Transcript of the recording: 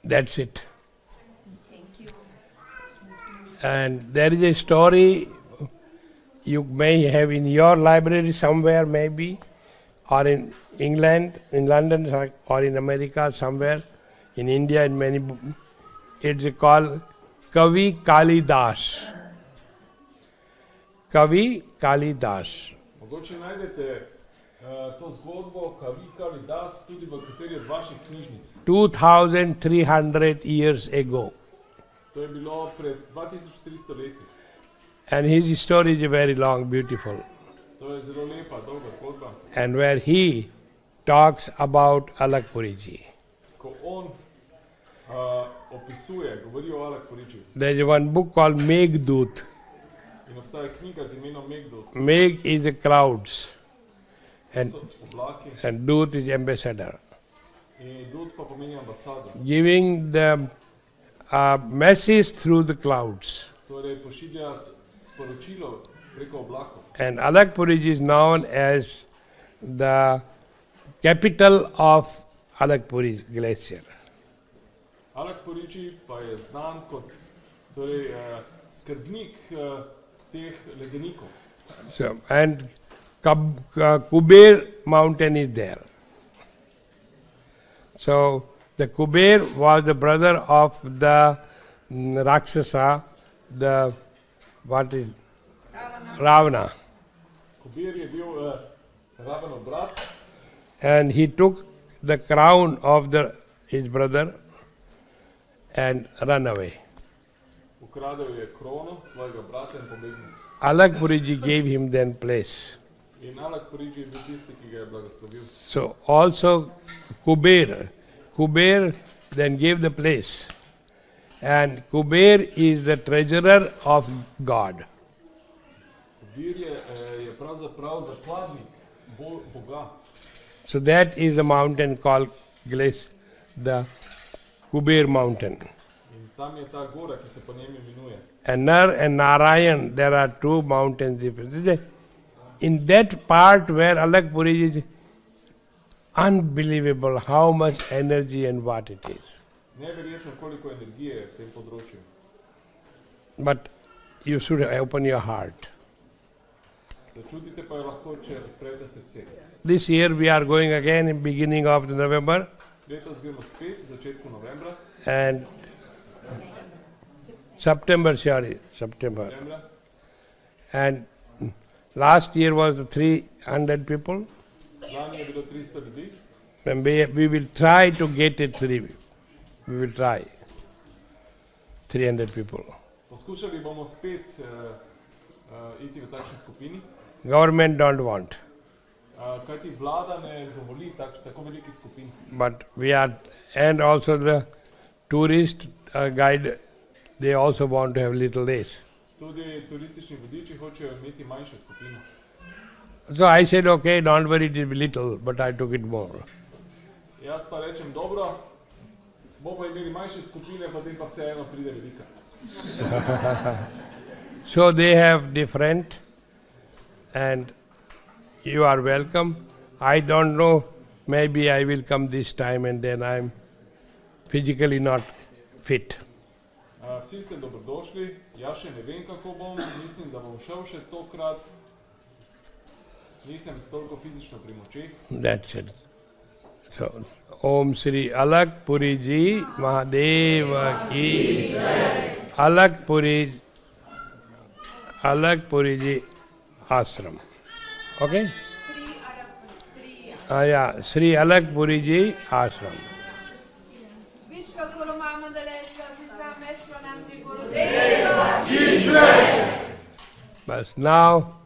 That's it. And there is a story you may have in your library somewhere, maybe, or in England, in London, or in America somewhere, in India, in many. It's called Kavi Kalidas. Kavi Kalidas. Mogoče najdete to zgodbo Kavi Kalidas tudi v kateri od vaših knjižnic. 2300 years ago. To je bilo pred 2300 leti. And his story is very long, beautiful. To je zelo lepa, dolga zgodba. And where he talks about Alakpuriji. Ko on opisuje, govori o Alakpuriji. There is one book called Meghdut. In obstaja knjiga z imenom Meghdut. Meg is the clouds. And Dut is ambassador. In Dut pa pomeni ambasador. Giving the message through the clouds. Torej pošilja sporočilo preko oblakov. And Alakpuriji is known as the capital of Alakpuri glacier. Alakpuriji pa je znan kot torej, skrbnik teh ledenikov. So, and Kuber mountain is there. So the Kuber was the brother of the Rakshasa, Ravana. Kuber je bil Ravanov brat. And he took the crown of his brother and ran away. Ukradel je krono svojega brata in pobegnil. Alakpuriji gave him then place. In Alakpuriji je bil tisti, ki ga je blagoslovil. So also Kuber then gave the place. And Kuber is the treasurer of God. Kuber je pravzaprav zakladnik Boga. So that is the mountain called the Kuber mountain. In tam je ta gora, ki se po njem imenuje. And Nar and Narayan, there are two mountains different. In that part where Alakpuriji is, unbelievable how much energy and what it is. Neverjetno koliko energije je v tem področju. But you should open your heart. Začutite pa jo lahko, če odprete srce. This year we are going again in beginning of November. Letos gremo spet v začetku novembra. And September. And last year was the 300 people. Lani je bilo 300 ljudi. And we will try to get it 3. We will try. 300 people. Poskušali bomo spet iti v takšni skupini. Government don't want. Kajti vlada ne dovoli tako veliki skupin. But we are, and also the tourist guide, they also want to have little less. Tudi turistični vodiči hočejo imeti manjše skupine. So I said, okay, don't worry, it will be little, but I took it more. Jaz pa rečem, dobro, bomo imeli manjše skupine, potem pa vseeno pride velika. So they have different, and you are welcome. I don't know, maybe I will come this time and then I'm physically not fit. Vsi ste dobrodošli, jaz še ne vem, kako bom, mislim, da bom šel še tokrat. Nisem toliko fizično pri močeh. That's it. So, Om Shri Alakpuriji Mahadeva ki Alakpuriji Ashram. Okay? Shri Alakpuriji Ashram. But now